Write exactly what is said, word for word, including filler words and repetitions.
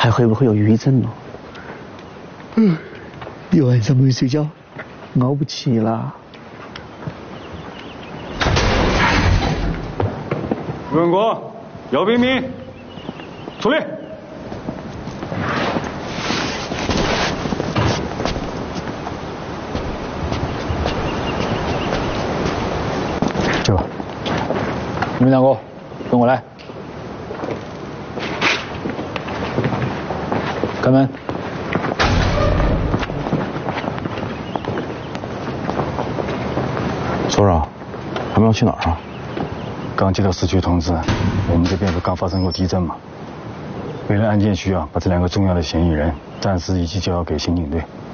还会不会有余震呢？嗯，一晚上没睡觉，熬不起了。 吴文国，姚冰冰，出列。去吧。你们两个跟我来。开门。 所长，他们要去哪儿啊？ 刚接到市区通知，我们这边不刚发生过地震吗？为了案件需要，把这两个重要的嫌疑人暂时已经交给刑警队。